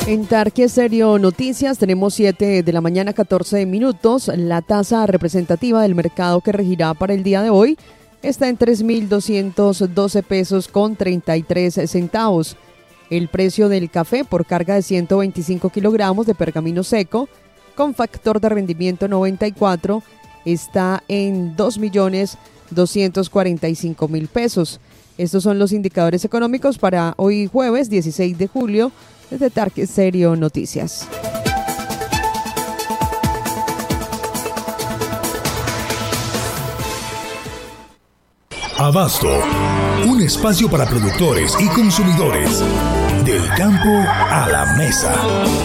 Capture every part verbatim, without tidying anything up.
En Tarqui Estéreo Noticias tenemos siete de la mañana, catorce minutos. La tasa representativa del mercado que regirá para el día de hoy está en tres mil doscientos doce pesos con treinta y tres centavos. El precio del café por carga de ciento veinticinco kilogramos de pergamino seco con factor de rendimiento noventa y cuatro está en dos millones doscientos cuarenta y cinco mil pesos. Estos son los indicadores económicos para hoy jueves dieciséis de julio desde Tarqui Estéreo Noticias. Abasto, un espacio para productores y consumidores. Del campo a la mesa.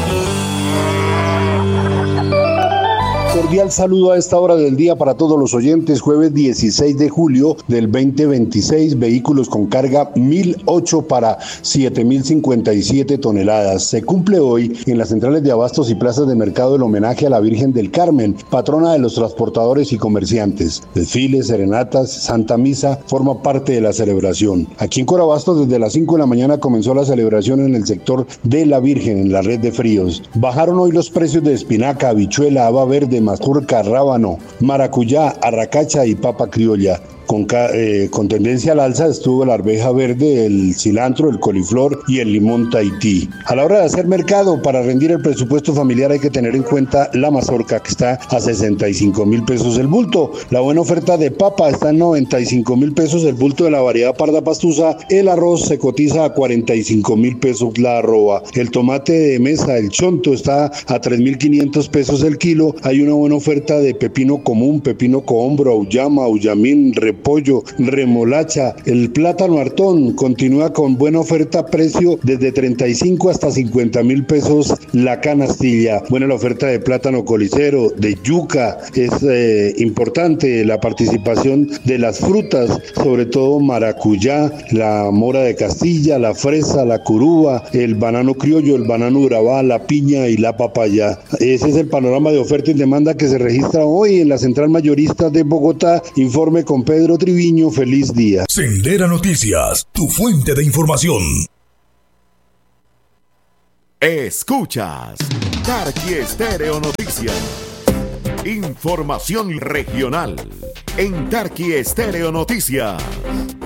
Cordial saludo a esta hora del día para todos los oyentes. Jueves dieciséis de julio del veinte veintiséis, vehículos con carga mil ocho para siete mil cincuenta y siete toneladas. Se cumple hoy en las centrales de abastos y plazas de mercado el homenaje a la Virgen del Carmen, patrona de los transportadores y comerciantes. Desfiles, serenatas, Santa Misa forma parte de la celebración. Aquí en Corabastos desde las cinco de la mañana comenzó la celebración en el sector de la Virgen en la red de fríos. Bajaron hoy los precios de espinaca, habichuela, haba verde, mazorca, rábano, maracuyá, arracacha y papa criolla. Con, eh, con tendencia al alza estuvo la arveja verde, el cilantro, el coliflor y el limón Tahití. A la hora de hacer mercado, para rendir el presupuesto familiar hay que tener en cuenta la mazorca, que está a sesenta y cinco mil pesos el bulto. La buena oferta de papa está en noventa y cinco mil pesos el bulto de la variedad parda pastusa. El arroz se cotiza a cuarenta y cinco mil pesos la arroba. El tomate de mesa, el chonto, está a tres mil quinientos pesos el kilo. Hay una buena oferta de pepino común, pepino cohombro, auyama, auyamín, pollo, remolacha. El plátano hartón continúa con buena oferta, precio desde treinta y cinco hasta cincuenta mil pesos la canastilla. Buena la oferta de plátano colicero, de yuca. Es eh, importante la participación de las frutas, sobre todo maracuyá, la mora de Castilla, la fresa, la curúa, el banano criollo, el banano urabá, la piña y la papaya. Ese es el panorama de oferta y demanda que se registra hoy en la Central Mayorista de Bogotá. Informe con Pedro Triviño, feliz día. Sendera Noticias, tu fuente de información. Escuchas Tarqui Estéreo Noticias. Información regional en Tarqui Estéreo Noticias.